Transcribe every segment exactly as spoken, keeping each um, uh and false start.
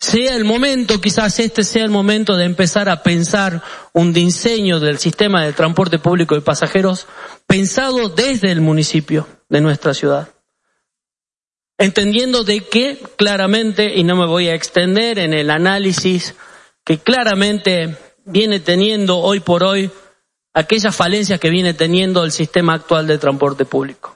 sea el momento, quizás este sea el momento de empezar a pensar un diseño del sistema de transporte público de pasajeros pensado desde el municipio de nuestra ciudad. Entendiendo de que claramente, y no me voy a extender en el análisis, que claramente viene teniendo hoy por hoy aquellas falencias que viene teniendo el sistema actual de transporte público.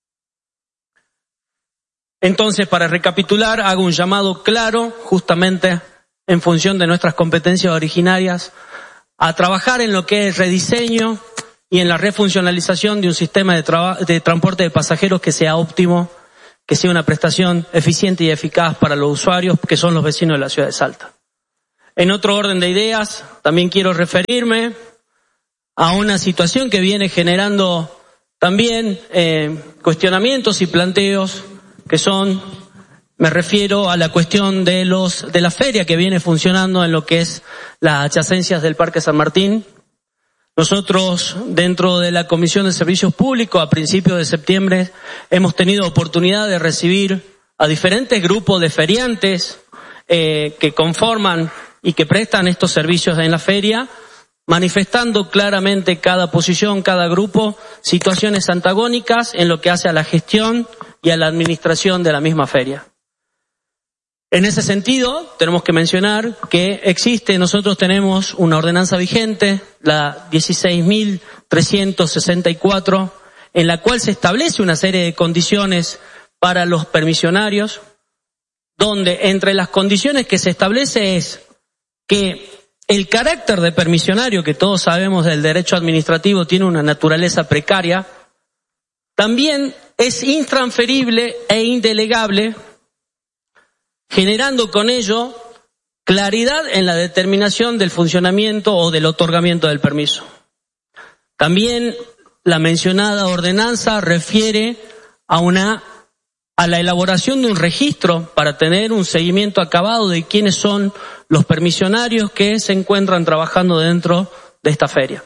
Entonces, para recapitular, hago un llamado claro, justamente en función de nuestras competencias originarias, a trabajar en lo que es rediseño y en la refuncionalización de un sistema de, traba- de transporte de pasajeros que sea óptimo, que sea una prestación eficiente y eficaz para los usuarios, que son los vecinos de la ciudad de Salta. En otro orden de ideas, también quiero referirme a una situación que viene generando también eh, cuestionamientos y planteos que son, me refiero a la cuestión de los de la feria que viene funcionando en lo que es las adyacencias del Parque San Martín. Nosotros, dentro de la Comisión de Servicios Públicos, a principios de septiembre, hemos tenido oportunidad de recibir a diferentes grupos de feriantes eh, que conforman y que prestan estos servicios en la feria, manifestando claramente cada posición, cada grupo, situaciones antagónicas en lo que hace a la gestión y a la administración de la misma feria. En ese sentido, tenemos que mencionar que existe, nosotros tenemos una ordenanza vigente, la dieciséis mil trescientos sesenta y cuatro, en la cual se establece una serie de condiciones para los permisionarios, donde entre las condiciones que se establece es que el carácter de permisionario, que todos sabemos del derecho administrativo, tiene una naturaleza precaria, también es intransferible e indelegable, generando con ello claridad en la determinación del funcionamiento o del otorgamiento del permiso. También la mencionada ordenanza refiere a una a la elaboración de un registro para tener un seguimiento acabado de quiénes son los permisionarios que se encuentran trabajando dentro de esta feria.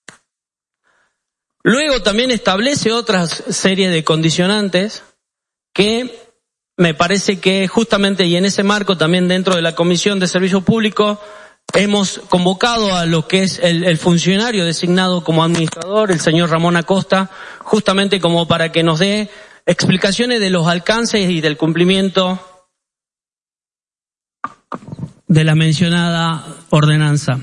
Luego también establece otra serie de condicionantes que me parece que justamente y en ese marco también dentro de la Comisión de Servicio Público hemos convocado a lo que es el, el funcionario designado como administrador, el señor Ramón Acosta, justamente como para que nos dé explicaciones de los alcances y del cumplimiento de la mencionada ordenanza.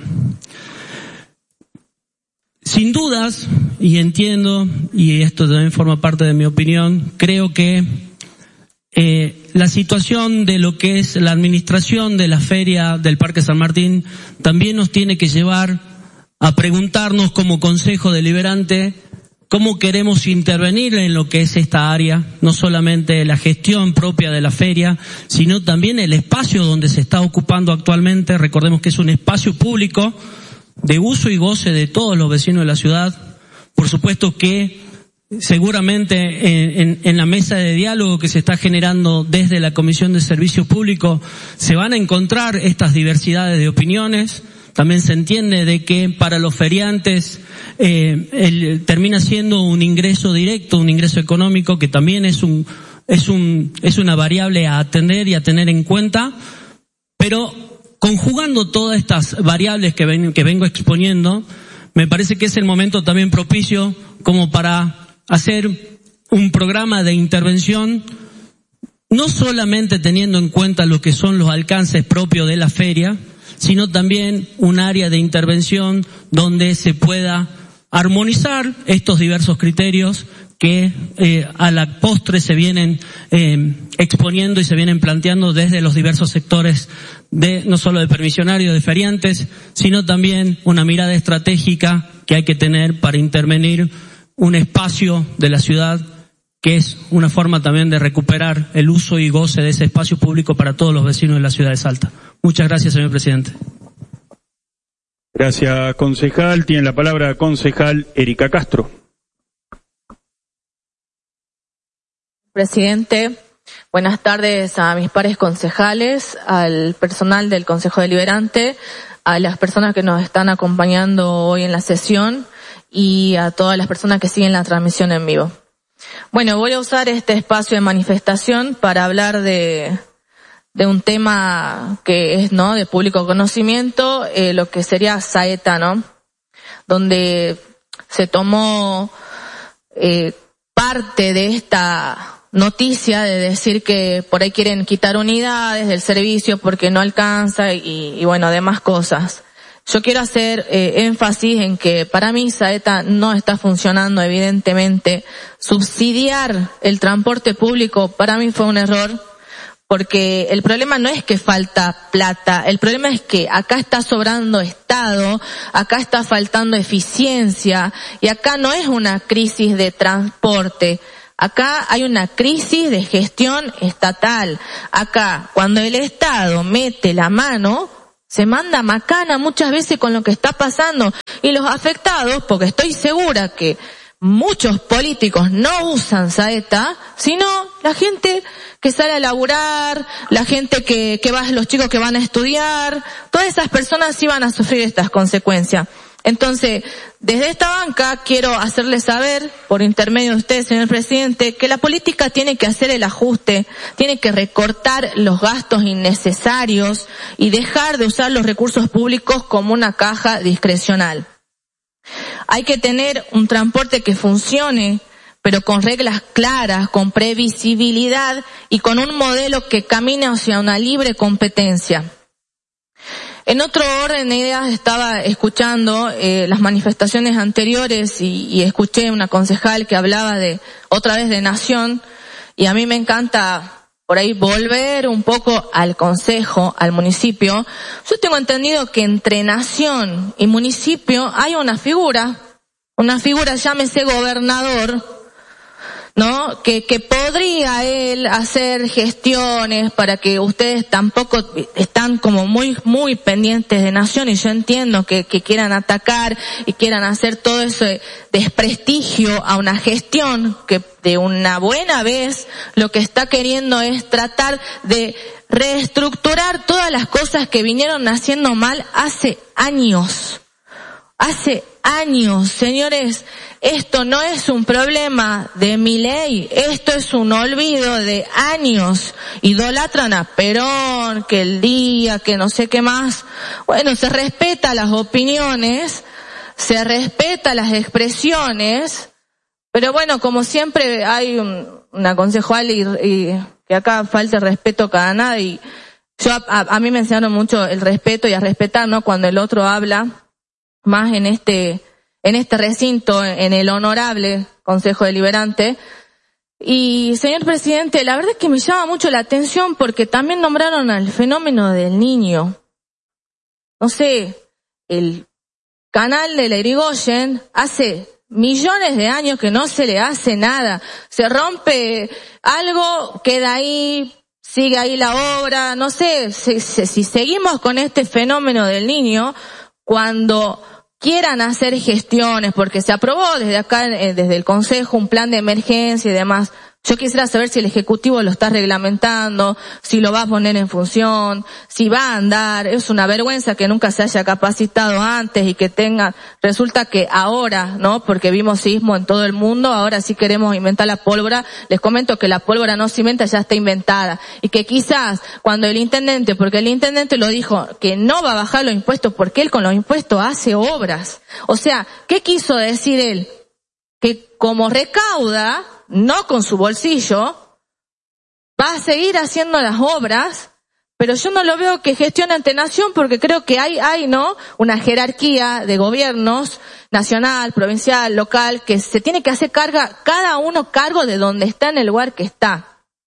Sin dudas, y entiendo, y esto también forma parte de mi opinión, creo que eh, la situación de lo que es la administración de la feria del Parque San Martín también nos tiene que llevar a preguntarnos como Consejo Deliberante cómo queremos intervenir en lo que es esta área, no solamente la gestión propia de la feria, sino también el espacio donde se está ocupando actualmente. Recordemos que es un espacio público de uso y goce de todos los vecinos de la ciudad. Por supuesto que seguramente en, en, en la mesa de diálogo que se está generando desde la Comisión de Servicio Público se van a encontrar estas diversidades de opiniones. También se entiende de que para los feriantes eh, el, termina siendo un ingreso directo, un ingreso económico que también es un es un es una variable a atender y a tener en cuenta, pero conjugando todas estas variables que, ven, que vengo exponiendo, me parece que es el momento también propicio como para hacer un programa de intervención, no solamente teniendo en cuenta lo que son los alcances propios de la feria, sino también un área de intervención donde se pueda armonizar estos diversos criterios que eh, a la postre se vienen eh, exponiendo y se vienen planteando desde los diversos sectores de no solo de permisionarios, de feriantes, sino también una mirada estratégica que hay que tener para intervenir un espacio de la ciudad que es una forma también de recuperar el uso y goce de ese espacio público para todos los vecinos de la ciudad de Salta. Muchas gracias, señor presidente. Gracias, concejal. Tiene la palabra concejal Erika Castro. Presidente, buenas tardes a mis pares concejales, al personal del Consejo Deliberante, a las personas que nos están acompañando hoy en la sesión y a todas las personas que siguen la transmisión en vivo. Bueno, voy a usar este espacio de manifestación para hablar de, de un tema que es, ¿no?, de público conocimiento, eh, lo que sería Saeta, ¿no?, donde se tomó eh, parte de esta noticia de decir que por ahí quieren quitar unidades del servicio porque no alcanza y, y bueno, demás cosas. Yo quiero hacer eh, énfasis en que para mí Saeta no está funcionando, evidentemente. Subsidiar el transporte público para mí fue un error, porque el problema no es que falta plata, el problema es que acá está sobrando Estado, acá está faltando eficiencia, y acá no es una crisis de transporte. Acá hay una crisis de gestión estatal. Acá, cuando el Estado mete la mano, se manda macana muchas veces con lo que está pasando. Y los afectados, porque estoy segura que muchos políticos no usan Saeta, sino la gente que sale a laburar, la gente que, que va, los chicos que van a estudiar, todas esas personas sí van a sufrir estas consecuencias. Entonces, desde esta banca quiero hacerles saber, por intermedio de usted, señor presidente, que la política tiene que hacer el ajuste, tiene que recortar los gastos innecesarios y dejar de usar los recursos públicos como una caja discrecional. Hay que tener un transporte que funcione, pero con reglas claras, con previsibilidad y con un modelo que camine hacia una libre competencia. En otro orden de ideas estaba escuchando eh, las manifestaciones anteriores y, y escuché una concejal que hablaba de otra vez de nación, y a mí me encanta por ahí volver un poco al consejo, al municipio. Yo tengo entendido que entre nación y municipio hay una figura, una figura, llámese gobernador, ¿no?, que, que podría él hacer gestiones para que ustedes tampoco están como muy, muy pendientes de nación, y yo entiendo que, que quieran atacar y quieran hacer todo ese desprestigio a una gestión que de una buena vez lo que está queriendo es tratar de reestructurar todas las cosas que vinieron haciendo mal hace años. Hace años, señores, esto no es un problema de Milei, esto es un olvido de años. Idolatran a Perón, que el día, que no sé qué más. Bueno, se respeta las opiniones, se respeta las expresiones, pero bueno, como siempre hay un, una concejal y, y que acá falta el respeto cada nada, y yo a, a, a mí me enseñaron mucho el respeto y a respetar, ¿no?, cuando el otro habla, más en este, en este recinto, en el honorable Consejo Deliberante. Y, señor presidente, la verdad es que me llama mucho la atención porque también nombraron al fenómeno del niño. No sé, el canal de la Irigoyen hace millones de años que no se le hace nada. Se rompe algo, queda ahí, sigue ahí la obra, no sé, si, si, si seguimos con este fenómeno del niño, cuando quieran hacer gestiones, porque se aprobó desde acá, desde el Consejo, un plan de emergencia y demás. Yo quisiera saber si el Ejecutivo lo está reglamentando, si lo va a poner en función, si va a andar. Es una vergüenza que nunca se haya capacitado antes y que tenga, resulta que ahora, ¿no?, porque vimos sismo en todo el mundo, ahora sí queremos inventar la pólvora. Les comento que la pólvora no se inventa, ya está inventada. Y que quizás cuando el intendente, porque el intendente lo dijo, que no va a bajar los impuestos porque él con los impuestos hace obras. O sea, ¿qué quiso decir él? Que como recauda, no con su bolsillo, va a seguir haciendo las obras, pero yo no lo veo que gestione ante nación, porque creo que hay, hay, ¿no?, una jerarquía de gobiernos, nacional, provincial, local, que se tiene que hacer carga, cada uno cargo de donde está en el lugar que está.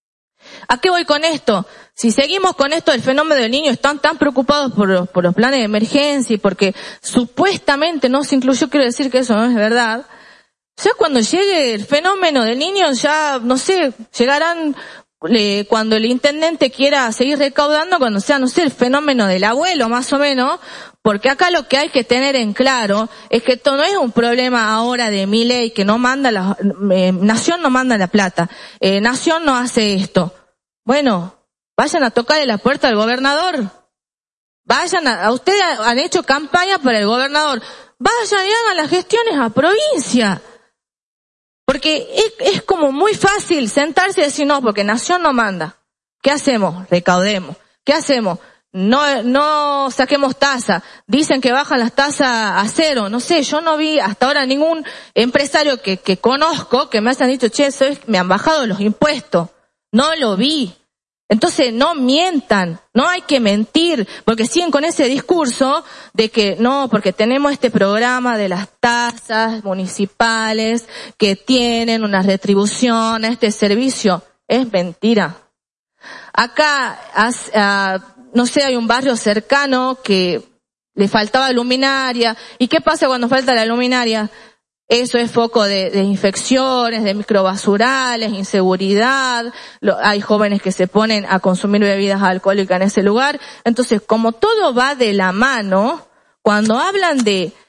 ¿A qué voy con esto? Si seguimos con esto del fenómeno del niño, están tan preocupados por los, por los planes de emergencia y porque supuestamente no se incluyó, quiero decir que eso no es verdad. Ya cuando llegue el fenómeno del niño, ya, no sé, llegarán eh, cuando el intendente quiera seguir recaudando, cuando sea, no sé, el fenómeno del abuelo, más o menos, porque acá lo que hay que tener en claro es que esto no es un problema ahora de Milei, que no manda la, eh, Nación no manda la plata, eh, Nación no hace esto. Bueno, vayan a tocarle la puerta al gobernador. Vayan a, a ustedes han hecho campaña para el gobernador. Vayan y hagan las gestiones a provincia. Porque es, es como muy fácil sentarse y decir no, porque Nación no manda. ¿Qué hacemos? Recaudemos. ¿Qué hacemos? No, no saquemos tasa. Dicen que bajan las tasas a cero. No sé, yo no vi hasta ahora ningún empresario que, que conozco que me hayan dicho, che, soy, me han bajado los impuestos. No lo vi. Entonces no mientan, no hay que mentir, porque siguen con ese discurso de que no, porque tenemos este programa de las tasas municipales que tienen una retribución a este servicio. Es mentira. Acá, uh, no sé, hay un barrio cercano que le faltaba luminaria. ¿Y qué pasa cuando falta la luminaria? Eso es foco de, de infecciones, de microbasurales, inseguridad. Lo, hay jóvenes que se ponen a consumir bebidas alcohólicas en ese lugar. Entonces, como todo va de la mano, cuando hablan de